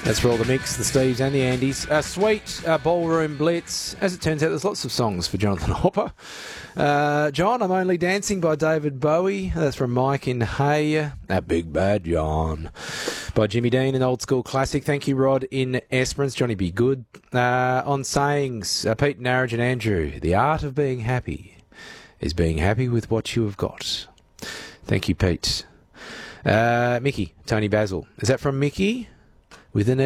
That's for all the Micks, the Steves and the Andys. Sweet Ballroom Blitz. As it turns out, there's lots of songs for Jonathan Hopper. John, I'm Only Dancing by David Bowie. That's from Mike in Hay. That Big Bad John by Jimmy Dean, an old school classic. Thank you, Rod in Esperance. Johnny Be Good. On Sayings, Pete, Narrage and Andrew. The art of being happy is being happy with what you have got. Thank you, Pete. Mickey, Tony Basil. Is that from Mickey? With an